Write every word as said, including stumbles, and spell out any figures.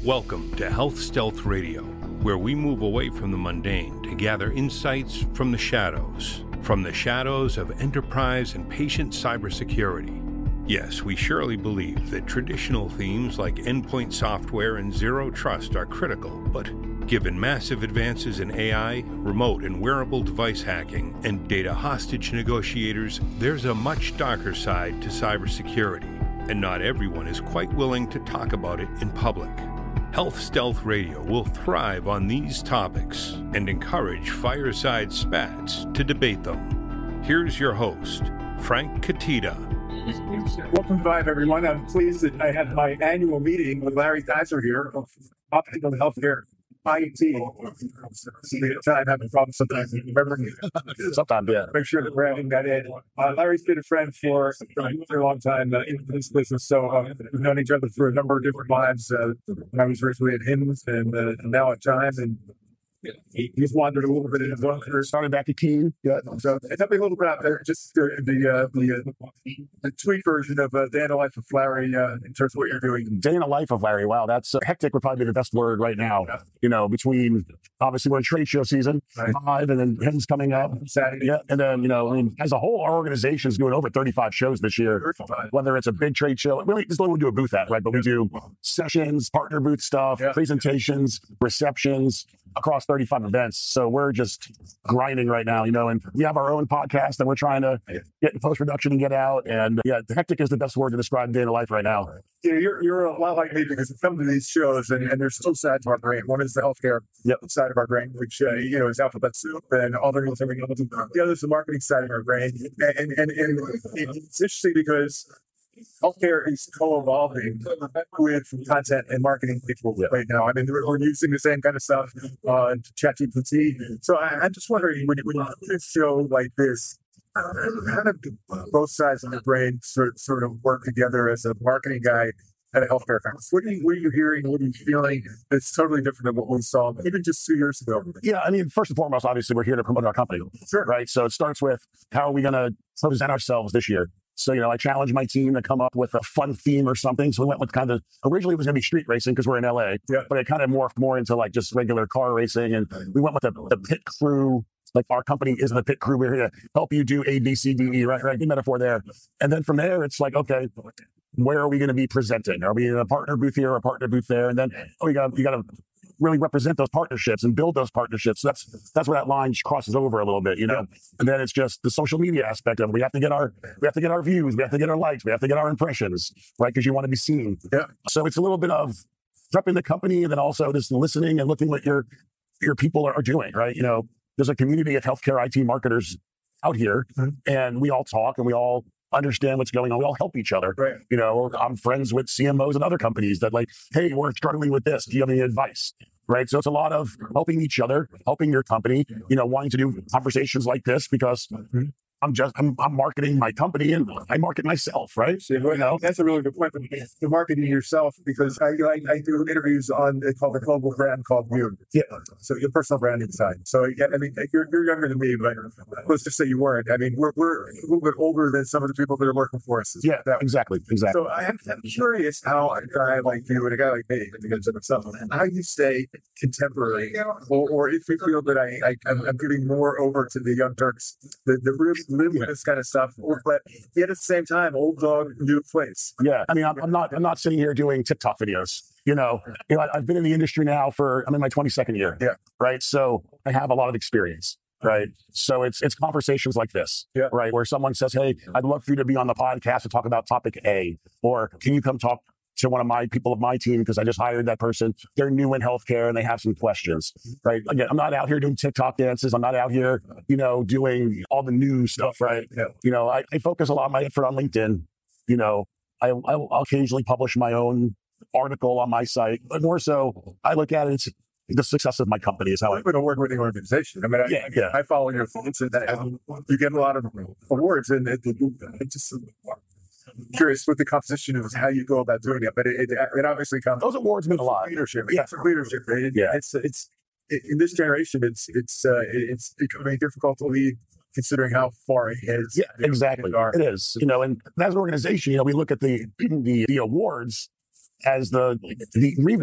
Welcome to Health Stealth Radio, where we move away from the mundane to gather insights from the shadows, from the shadows of enterprise and patient cybersecurity. Yes, we surely believe that traditional themes like endpoint software and zero trust are critical, but given massive advances in A I, remote and wearable device hacking, and data hostage negotiators, there's a much darker side to cybersecurity, and not everyone is quite willing to talk about it in public. Health Stealth Radio will thrive on these topics and encourage fireside spats to debate them. Here's your host, Frank Catita. Welcome back, everyone. I'm pleased that I had my annual meeting with Larry Kaiser here of Optical Healthcare I T. I'm having problems sometimes remembering. Sometimes, yeah. Make sure that we're having that in. Uh, Larry's been a friend for, for a long time uh, in this business, so uh, we've known each other for a number of different lives. Uh, when I was originally at Hims and uh, now at Time, and he, he's wandered a little bit in his own career. Started back at Keen. Yeah, so tell me a little bit out there, just the the uh, the, uh, the tweet version of uh, Day in the Life of Larry uh, in terms of what you're doing. Day in the life of Larry. Wow, that's uh, hectic would probably be the best word right now. Yeah. You know, between obviously we're in trade show season, Right. five, and then Hims coming up. Saturday. Yeah, and then, you know, I mean, as a whole, our organization is doing over thirty-five shows this year. Whether it's a big trade show, we just don't do a booth at, right? But we do sessions, partner booth stuff, Yeah. presentations, receptions across thirty-five events. So we're just grinding right now, you know, and we have our own podcast that we're trying to get in post-production and get out. And yeah, hectic is the best word to describe day in the life right now. Yeah, you're you're a lot like me because you come to these shows and, and there's two sides of our brain. One is the healthcare Yep. side of our brain, which uh, you know is alphabet soup and all the everything else. The other is the marketing side of our brain, and and, and it's interesting because healthcare is co-evolving with content and marketing people Yeah. right now. I mean, we're, we're using the same kind of stuff on ChatGPT. So I, I'm just wondering, when, when you do a show like this, how do both sides of the brain sort, sort of work together as a marketing guy at a healthcare conference? What are you, what are you hearing? What are you feeling that's totally different than what we saw even just two years ago? Yeah, I mean, first and foremost, obviously, we're here to promote our company, Sure. right? So it starts with how are we going to present ourselves this year? So, you know, I challenged my team to come up with a fun theme or something. So we went with kind of, originally it was going to be street racing because we're in L A, Yeah. but it kind of morphed more into like just regular car racing. And we went with the, the pit crew. Like our company is the pit crew. We're here to help you do A, B, C, D, E, right? Right. Good metaphor there. And then from there, it's like, okay, where are we going to be presenting? Are we in a partner booth here or a partner booth there? And then, oh, you got you got to really represent those partnerships and build those partnerships. So that's that's where that line crosses over a little bit, you know. And then it's just the social media aspect of it. We have to get our we have to get our views, we have to get our likes, we have to get our impressions, right? Because you want to be seen. Yeah. So it's a little bit of prepping the company and then also just listening and looking what your your people are, are doing, right? You know, there's a community of healthcare I T marketers out here, Mhm. and we all talk and we all understand what's going on. We all help each other. Right. You know, I'm friends with C M Os and other companies that like, hey, we're struggling with this. Do you have any advice? Right. So it's a lot of helping each other, helping your company, you know, wanting to do conversations like this because I'm just, I'm, I'm marketing my company and I market myself, right? So, you know, that's a really good point. The marketing yourself, because I, I, I do interviews on it's called a global brand called You. Yeah. So your personal branding side. So yeah, I mean, you're, you're younger than me, but let's just say you weren't. I mean, we're we're a little bit older than some of the people that are working for us. Yeah, That- exactly. Exactly. So I am, I'm curious how a guy like you and a guy like me, because of myself, how you stay contemporary, or, or if you feel that I, I I'm, I'm giving more over to the young Turks that, that really live with this kind of stuff, or, but yet at the same time, old dog, new place. Yeah. I mean, I'm, I'm not, I'm not sitting here doing TikTok videos. You know, you know, I- I've been in the industry now for, I'm in my twenty-second year. Yeah. Right. So I have a lot of experience. Right. So it's, it's conversations like this. Yeah. Right. Where someone says, hey, I'd love for you to be on the podcast to talk about topic A, or can you come talk to one of my people of my team because I just hired that person. They're new in healthcare and they have some questions, right? Again, I'm not out here doing TikTok dances. I'm not out here, you know, doing all the new stuff, right? Yeah. You know, I, I focus a lot of my effort on LinkedIn. You know, I, I'll occasionally publish my own article on my site, but more so I look at it, it's the success of my company is how I, I'm going to work with the organization. I mean, I, Yeah, yeah. I follow your thoughts, and uh, you get a lot of awards, and it, it, it just curious what the composition is, how you go about doing it. But it, it, it obviously comes those awards mean a lot. leadership. Yeah. It's leadership. Right? It, Yeah. It's it's it, in this generation. It's it's uh, it's becoming difficult to lead, considering how far ahead. Yeah, exactly. they are. It is, you know, and as an organization, you know, we look at the the, the awards as the the